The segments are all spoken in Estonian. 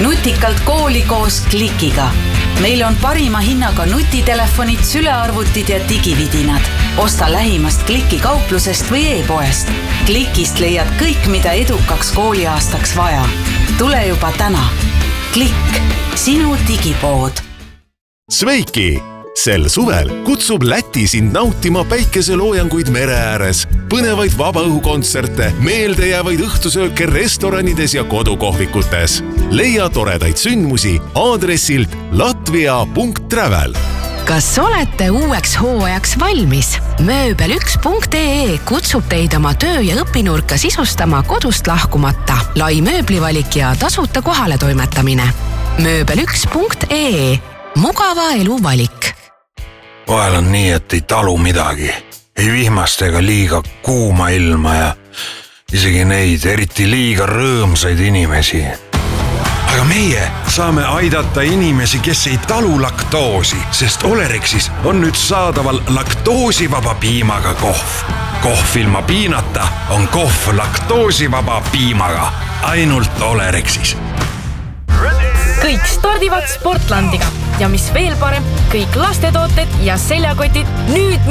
Nutikalt kooli koos Klikiga. Meil on parima hinnaga nutitelefonid, sülearvutid ja digividinad. Osta lähimast Kliki kauplusest või e-poest. Klikist leiad kõik, mida edukaks kooliaastaks vaja. Tule juba täna. Klikk, sinu digipood. Sveiki! Sel suvel kutsub Läti sind nautima päikeseloojanguid mere ääres, põnevaid vabaõhukontserte, meeldejäävaid õhtusööke restoranides ja kodukohvikutes. Leia toredaid sündmusi aadressilt latvia.travel. Kas olete uueks hooajaks valmis? Mööbel1.ee kutsub teid oma töö- ja õpinurka sisustama kodust lahkumata. Lai mööblivalik ja tasuta kohale toimetamine. Mööbel1.ee. Mugava elu valik. Vahel on nii, et ei talu midagi. Ei vihmast ega liiga kuuma ilma ja isegi neid eriti liiga rõõmsaid inimesi. Aga meie saame aidata inimesi, kes ei talu laktoosi, sest Olerexis on nüüd saadaval laktoosivaba piimaga kohv. Kohv ilma piinata on kohv laktoosivaba piimaga. Ainult Olerexis. Kõik stardivad Sportlandiga ja mis veel parem, kõik lastetooted ja seljakotid nüüd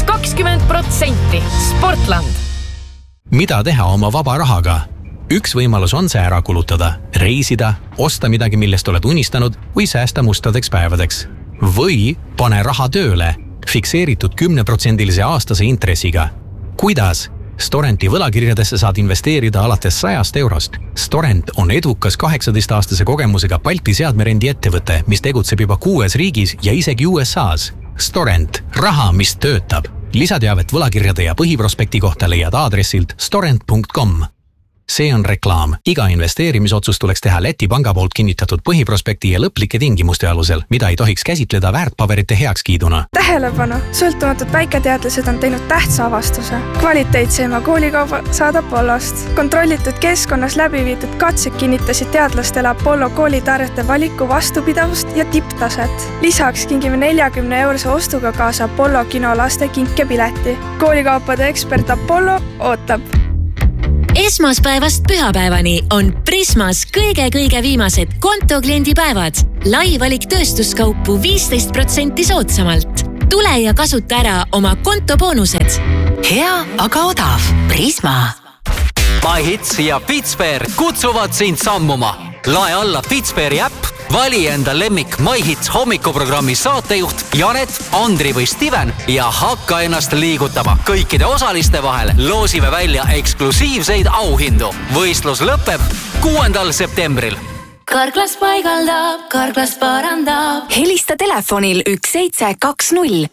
-20%. Sportland. Mida teha oma vaba rahaga? Üks võimalus on see ära kulutada, reisida, osta midagi, millest oled unistanud või säästa mustadeks päevadeks. Või pane raha tööle, fikseeritud 10% aastase intressiga. Kuidas? Storenti võlakirjadesse saad investeerida alates 100 eurost. Storent on edukas 18-aastase kogemusega Balti seadmerendi ettevõte, mis tegutseb juba 6 riigis ja isegi USAs. Storent. Raha, mis töötab. Lisateavet võlakirjade ja põhiprospekti kohta leiad aadressilt storent.com. See on reklaam. Iga investeerimisotsus tuleks teha Läti panga poolt kinnitatud põhiprospekti ja lõplike tingimuste alusel, mida ei tohiks käsitleda väärtpaberite heakskiiduna. Tähelepanu! Sõltumatud väiketeadlased on teinud tähtsa avastuse. Kvaliteetseima koolikauba saad Apollost. Kontrollitud keskkonnas läbiviidud katsed kinnitasid teadlastele Apollo koolitarjete valiku vastupidavust ja tipptaset. Lisaks kingime 40 eurose ostuga kaasa Apollo kino laste kinkepileti. Koolikaupade ekspert Apollo ootab. Esmaspäevast pühapäevani on Prismas kõige viimased kontokliendipäevad. Lai valik tööstuskaupu 15% soodsamalt. Tule ja kasuta ära oma kontoboonused. Hea, aga odav. Prisma. MyHits ja Fitsper kutsuvad sind sammuma. Lae alla Fitsperi äpp, vali enda lemmik MyHits hommikuprogrammi saatejuht Janet, Andri või Steven ja hakka ennast liigutama. Kõikide osaliste vahel loosime välja eksklusiivseid auhindu. Võistlus lõpeb 6. septembril. Karklas paigaldab, Karklas parandab. Helista telefonil 1720.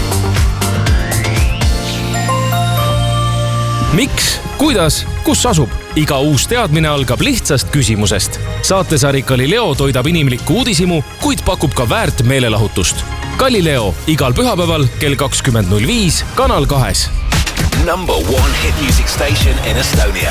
Miks? Kuidas? Kus asub? Iga uus teadmine algab lihtsast küsimusest. Saatesari Galileo toidab inimlikku uudisimu, kuid pakub ka väärt meelelahutust. Galileo igal pühapäeval kell 20.05 Kanal 2. Number 1 hit music station in Estonia.